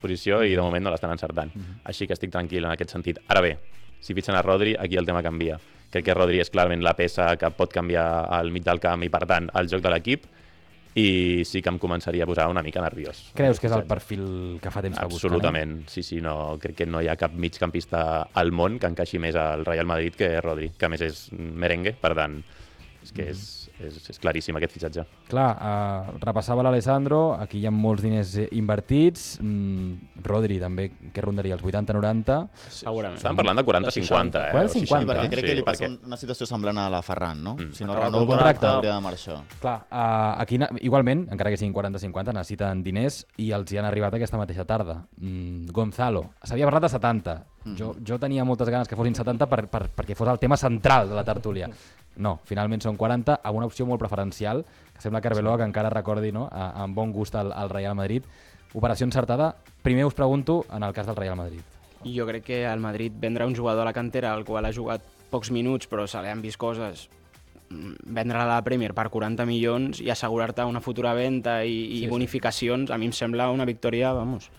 posició i de moment no l'estan encertant. Així que estic tranquil en aquest sentit. Ara bé, si fitxen a Rodri, aquí el tema canvia. Crec que Rodri és clarament la peça que pot canviar al mig del camp i, per tant, el joc de l'equip, i sí que em començaria a posar una mica nerviós. Creus que és el perfil que fa temps que busquen? Absolutament, sí, no, crec que no hi ha cap migcampista al món que encaixi més al Real Madrid que Rodri, que a més és merengue, per tant, és que és claríssim aquest fitxatge. Clar, repassava l'Alessandro, aquí hi ha molts diners invertits, Rodri també, què rondaria, els 80-90? Segurament. Estan parlant de 40-50, Qual 50? Perquè crec que li passa una situació semblant a la Ferran, no? Si no Acaba renova el contracte. hauria de marxar. Clar, aquí igualment, encara que siguin 40-50, necessiten diners i els hi han arribat aquesta mateixa tarda. Gonzalo, s'havia parlat de 70. Jo tenia moltes ganes que fossin 70 perquè fos el tema central de la tertúlia. No, finalment són 40, amb una opció molt preferencial, que sembla que Arbeloa, que encara recordi, no, amb bon gust al Real Madrid. Operació encertada. Primer us pregunto, en el cas del Real Madrid. Jo crec que el Madrid vendrà un jugador a la cantera al qual ha jugat pocs minuts, però se li han vist coses. Vendre-la a la Premier per 40 milions i assegurar-te una futura venda i bonificacions, a mi em sembla una victòria, vamos,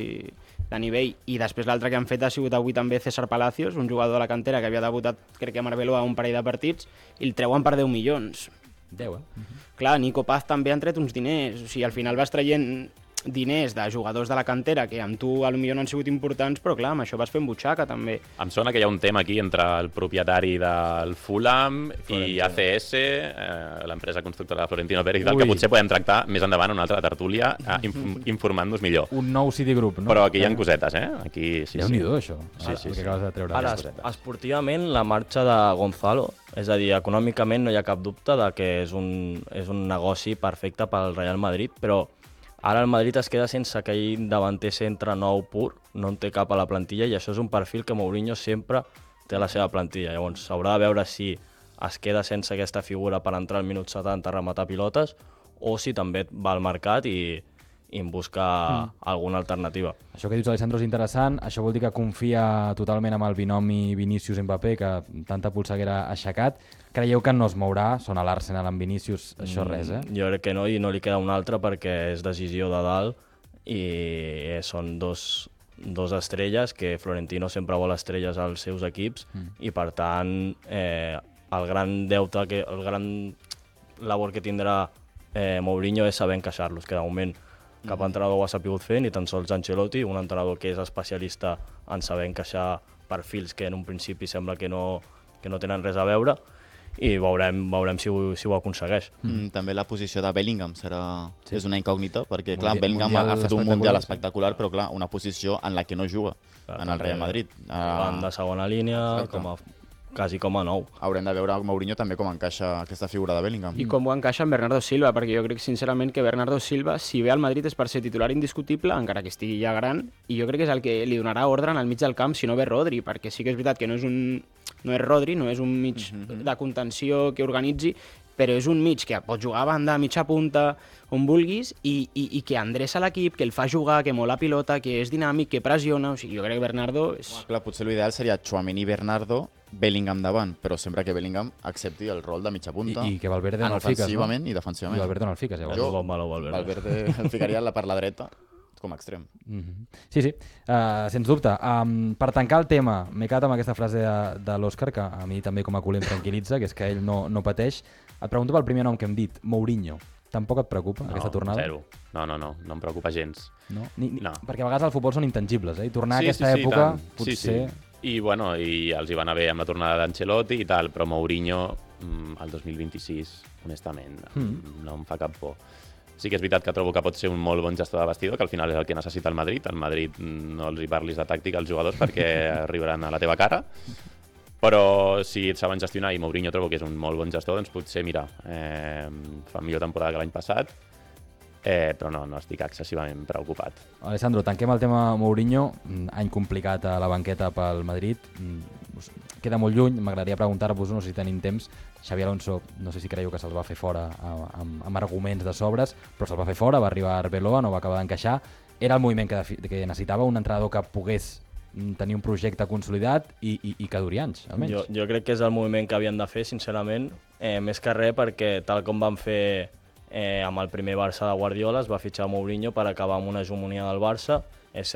de nivell. I després l'altre que han fet ha sigut avui també César Palacios, un jugador de la cantera que havia debutat, crec que a Arbeloa, un parell de partits, i el treuen per 10 milions. 10, Clar, Nico Paz també han tret uns diners, o sigui, al final vas traient diners de jugadors de la cantera que amb tu potser no han sigut importants, però clar, amb això vas fent butxaca també. Em sona que hi ha un tema aquí entre el propietari del Fulham i ACS, l'empresa constructora de Florentino Pérez, que potser podem tractar més endavant una altra tertúlia informant-nos millor. Un nou Citigroup, no? Però aquí hi ha cosetes, Aquí sí. Déu-n'hi-do, això. Sí. El que acabes de treure. Ara, esportivament, la marxa de Gonzalo, és a dir, econòmicament no hi ha cap dubte de que és un negoci perfecte pel Real Madrid, però ara el Madrid es queda sense aquell davanter centre nou pur, no en té cap a la plantilla, i això és un perfil que Mourinho sempre té a la seva plantilla. Llavors s'haurà de veure si es queda sense aquesta figura per entrar al minut 70 a rematar pilotes, o si també va al mercat i en busca alguna alternativa. Això que dius, Alessandro, és interessant. Això vol dir que confia totalment amb el binomi Vinícius-Mbappé, que tanta polseguera ha aixecat. Creieu que no es mourà? Són a l'Arsenal amb Vinícius, això res, Jo crec que no, i no li queda un altre perquè és decisió de dalt i són dos estrelles, que Florentino sempre vol estrelles als seus equips, i per tant el gran deute, el gran labor que tindrà Mourinho és saber encaixar-los, que de moment cap entrenador ho ha sabut fer, ni tan sols Ancelotti, un entrenador que és especialista en saber encaixar perfils que en un principi sembla que no tenen res a veure, i veurem si ho aconsegueix. També la posició de Bellingham és una incògnita, perquè clar, Bellingham ha fet un mundial espectacular, però clar, una posició en la que no juga en el Real Madrid. Van de segona línia, quasi com a nou. Haurem de veure Mourinho també com encaixa aquesta figura de Bellingham. I com ho encaixa amb Bernardo Silva, perquè jo crec sincerament que Bernardo Silva, si ve al Madrid és per ser titular indiscutible, encara que estigui ja gran, i jo crec que és el que li donarà ordre en el mig del camp si no ve Rodri, perquè sí que és veritat que no és Rodri, no és un mig de contenció que organitzi, però és un mig que pot jugar a banda, a mitja punta, on vulguis, i que endreça l'equip, que el fa jugar, que mola pilota, que és dinàmic, que pressiona. O sigui, jo crec que Bernardo és... Clar, potser l'ideal seria Tchouaméni i Bernardo, Bellingham davant, però sempre que Bellingham accepti el rol de mitja punta. I que Valverde no el fiques, no? Ofensivament i defensivament. I Valverde no el fiques, llavors. Valverde el ficaria per la dreta, com a extrem. Sí, sens dubte. Per tancar el tema, m'he quedat amb aquesta frase de l'Òscar, que a mi també com a culer em tranquil·litza, que és que ell no pateix. Et pregunto pel primer nom que hem dit, Mourinho. Tampoc et preocupa aquesta tornada? Zero. No em preocupa gens. No? Perquè a vegades al futbol són intangibles, I tornar a aquesta època potser... Sí. I els hi va anar bé amb la tornada d'Ancelotti i tal, però Mourinho el 2026, honestament, no em fa cap por. Sí que és veritat que trobo que pot ser un molt bon gestor de vestidor, que al final és el que necessita el Madrid. El Madrid no els hi parlis de tàctica als jugadors perquè arribaran a la teva cara. Però si et saben gestionar, i Mourinho trobo que és un molt bon gestor, doncs potser, mira, fa millor temporada que l'any passat, però no estic excessivament preocupat. Alessandro, tanquem el tema Mourinho, any complicat a la banqueta pel Madrid, queda molt lluny, m'agradaria preguntar-vos, no sé si tenim temps, Xabi Alonso, no sé si creieu que se'ls va fer fora amb arguments de sobres, però se'ls va fer fora, va arribar Arbeloa, no va acabar d'encaixar, era el moviment que necessitava, un entrenador que pogués tenir un projecte consolidat i que duri anys, almenys. Jo crec que és el moviment que havien de fer, sincerament, més que res perquè tal com van fer amb el primer Barça de Guardiola, es va fitxar Mourinho per acabar amb una hegemonia del Barça